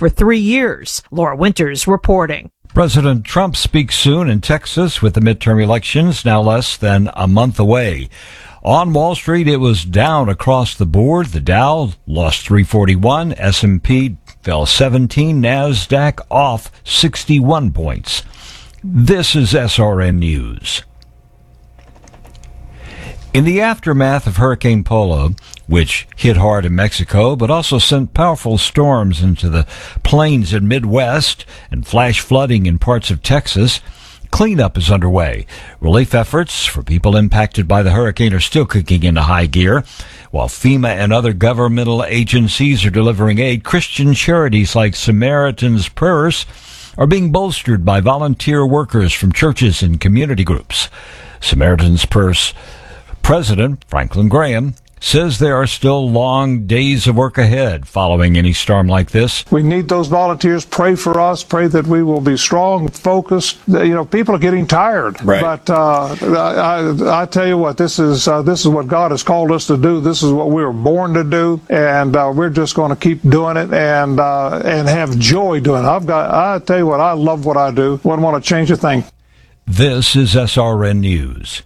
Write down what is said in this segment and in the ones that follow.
for 3 years. Laura Winters reporting. President Trump speaks soon in Texas with the midterm elections now less than a month away. On Wall Street, it was down across the board. The Dow lost 341, S&P fell 17, NASDAQ off 61 points. This is SRN News. In the aftermath of Hurricane Polo, which hit hard in Mexico but also sent powerful storms into the plains and Midwest and flash flooding in parts of Texas, cleanup is underway. Relief efforts for people impacted by the hurricane are still kicking into high gear. While FEMA and other governmental agencies are delivering aid, Christian charities like Samaritan's Purse are being bolstered by volunteer workers from churches and community groups. Samaritan's Purse President Franklin Graham says there are still long days of work ahead following any storm like this. We need those volunteers. Pray for us. Pray that we will be strong, focused. You know, people are getting tired. Right. But I tell you what, this is what God has called us to do. This is what we were born to do, and we're just going to keep doing it and have joy doing it. I tell you what, I love what I do. Wouldn't want to change a thing. This is SRN News.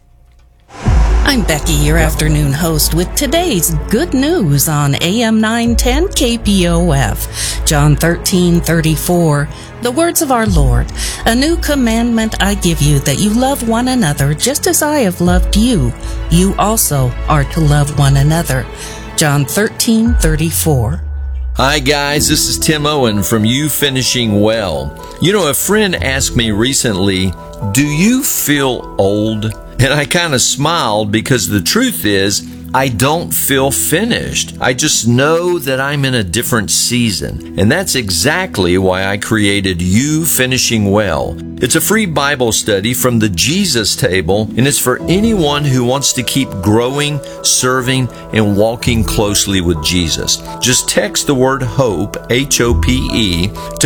I'm Becky, your afternoon host, with today's good news on AM 910 KPOF. John 13:34. The words of our Lord. A new commandment I give you, that you love one another just as I have loved you. You also are to love one another. John 13:34. Hi guys, this is Tim Owen from You Finishing Well. You know, a friend asked me recently, do you feel old? And I kind of smiled because the truth is, I don't feel finished. I just know that I'm in a different season. And that's exactly why I created You Finishing Well. It's a free Bible study from the Jesus Table, and it's for anyone who wants to keep growing, serving, and walking closely with Jesus. Just text the word HOPE, H-O-P-E, to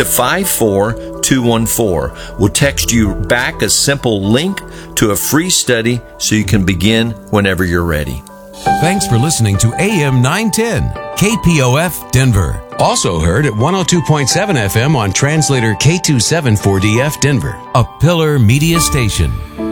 54214. We'll text you back a simple link to a free study so you can begin whenever you're ready. Thanks for listening to AM 910, KPOF Denver. Also heard at 102.7 FM on translator K274DF Denver, a Pillar Media station.